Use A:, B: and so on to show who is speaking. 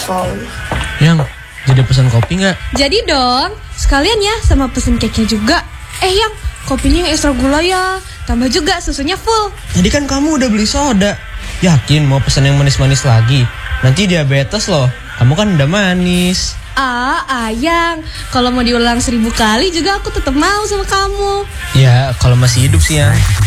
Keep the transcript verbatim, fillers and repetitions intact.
A: Yang, jadi pesan kopi nggak?
B: Jadi dong, sekalian ya sama pesen cake-nya juga. Eh yang, kopinya yang ekstra gula ya. Tambah juga susunya full.
A: Tadi kan kamu udah beli soda. Yakin mau pesan yang manis-manis lagi? Nanti diabetes loh. Kamu kan udah manis.
B: Ah, Ayang, kalau mau diulang seribu kali juga aku tetap mau sama kamu.
A: Ya, kalau masih hidup sih ya.